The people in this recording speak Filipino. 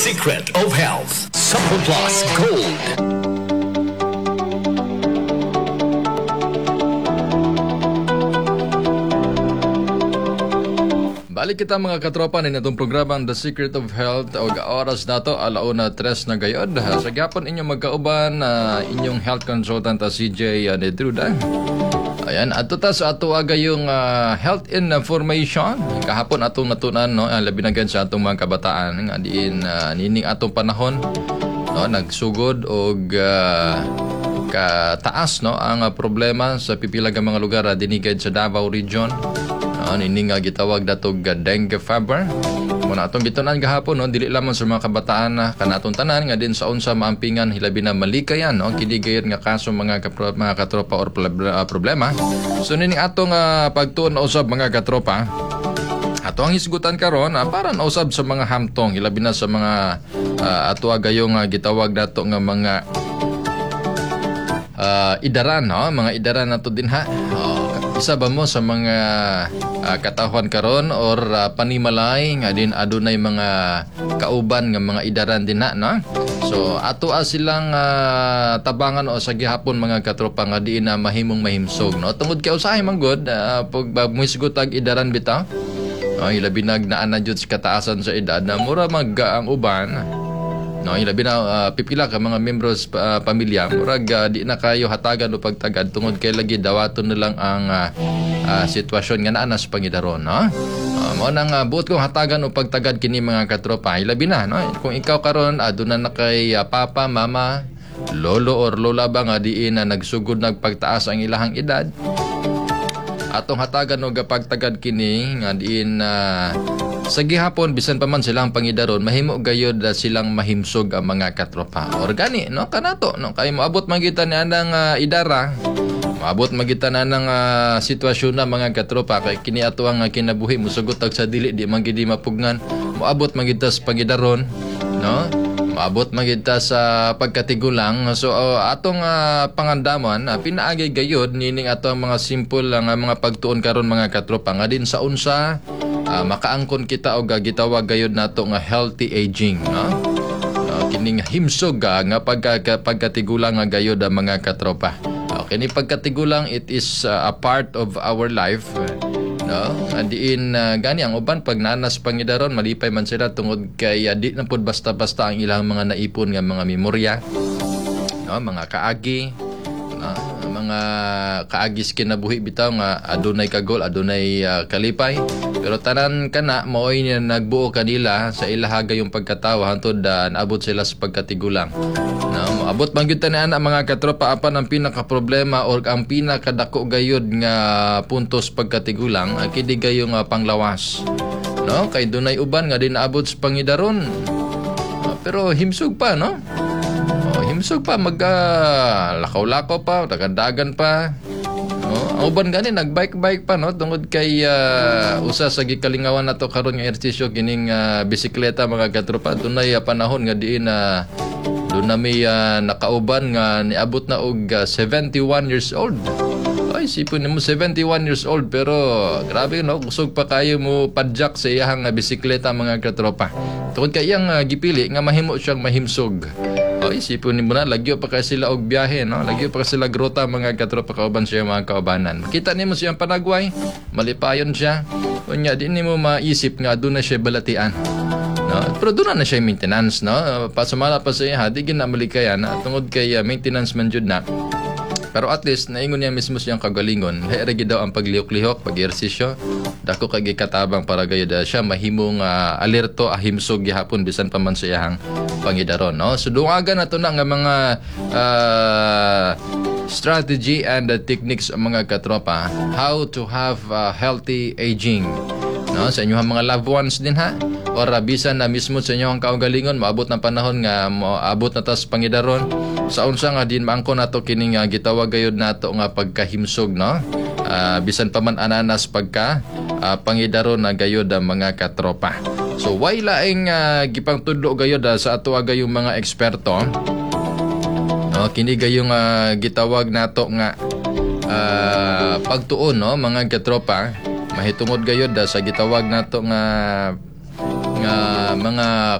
Secret of Health Supple Plus Gold. Balik kita mga katropa na itong programang The Secret of Health o oras na to, 1:03 na gayod. Sa gapon inyong magkauban inyong health consultant CJ Nedruda. Ayan, ato ta sa ato aga yung health information. Kahapon atong natunan no, labi na sa atong mga kabataan nga diin nining atong panahon no, nagsugod og kataas no ang problema sa pipila ka mga lugar dinigad sa Davao Region. Nining gitawag datog dengue fever. Muna atong gitunan gahapon no, dili lamang sa mga kabataan na kanatong tanan nga din sa unsa maampingan hilabi na malikayan no, kidigayod nga kaso mga katropa or problema. So nining atong pagtuon na usab mga katropa, ato ang hisgutan karon para na usab sa mga hamtong hilabi na sa mga ato gayong gitawag nato nga mga idaran no, mga idaran nato din ha. Isa ba mo sa mga katawhan karon or panimalay nga din adunay mga kauban nga mga idaran din na no. So ato silang tabangan o sa gihapon mga katropa nga diin na mahimong mahimsog no. Tungod kay usahay man gud pag muisgot ag idaran bitaw. Ilabi nagnaan na jud sa kataasan sa edad na mura mag ang uban. No, ilabi na pipila ka mga members pamilya murag di na kayo hatagan o pagtagad tungod kay lagi dawaton na lang ang sitwasyon nga naa sa pangidaron no. Mao nang buot kong hatagan o pagtagad kini mga katropa ilabi na no. Kung ikaw karon aduna na kay papa, mama, lolo or lola ba nga diin na nagsugod nagpagtaas ang ilahang edad, atong hatagan og pagtagad kini nga diin sa gihapon bisan pa man silang pangidaron mahimo gayod silang mahimsog ang mga katropa. Organi no kanato no kay moabot magitan ni anang idara. Moabot magitan anang sitwasyon na mga katropa kay kini ato ang kinabuhi musugot sa dili di man gid mapugnan. Moabot magitas pangidaron no. Maabot magita sa pagkatigulang. So atong pangandamon pinaagi gayud nining ato ang mga simple nga mga pagtuon karon mga katropa nga din sa unsa makaangkon kita og gitawag gayud nato nga healthy aging no. Kining himsog nga pagkatigulang nga gayud ang mga katropa. Kini pagkatigulang it is a part of our life. No, andiin gani ang uban pag nanas pangidaron malipay man sila tungod kay di na pud basta-basta ang ilang mga naipon nga mga memorya. No, mga kaagi, mga kaagis kinabuhi bitaw nga adunay kagol, adunay kalipay. Pero tanan kana maoy ni nagbuo kanila sa ilahaga yung pagkatawa hantod naabot sila sa pagkatigulang. No, abot man gyud tanan mga katropa apan ang pinaka problema or ang pinakadako gayud nga puntos pagkatigulang kini gayong panglawas. No, kay dunay uban nga din naabot sa pangidaron. Pero himsog pa no. Himsog pa lakaw-lakaw pa, dagan pa. Ang uban gani nagbike-bike pa no tungod kay usa sa gikalingawan nato karon nga ehersisyo kining bisikleta mga katropa. Dunay panahon nga diin doon na may nakauban nga niabot na og 71 years old. Ay, sipon mo 71 years old pero grabe no, kusog pa kayo mo padjak sa iyang bisikleta mga katropa. Tungod kay iyang gipili nga mahimo siyang mahimsog. Ay, sipon mo na lagyo pa kay sila og biyahe no, lagyo pa sila grota mga katropa kauban siya mga kaubanan. Kita nimo siyang panagway, malipayon siya. Unya di nimo maisip nga aduna siya balatian. No, pero doon na siya maintenance no. Pasumala pa siya di gina malikayan tungod kay maintenance man jud na. Pero at least naingon niya mismo siyang kagalingon. Hairagi daw ang paglihok-lihok, pag-ehersisyo. Dako kay katabang para gayud siya mahimong alerto ahimsog gihapon bisan pa man sa iyang pangidaron no. So dungagan nato na nga mga strategy and techniques mga katropa how to have healthy aging no sa inyong mga loved ones din ha. Or bisan na mismo sa inyong kaugalingon maabot ng panahon nga moabot na tas pangidaron sa unsa nga din maangko nato kining gitawag gayud nato nga pagkahimsog no. Bisan pa man ananas pagka pangidaron na gayud ang mga katropa. So why laing gipangtudlo gayud sa ato gayong mga eksperto no kini gayong gitawag nato nga pagtuon no mga katropa mahitungod gayud sa gitawag nato nga mga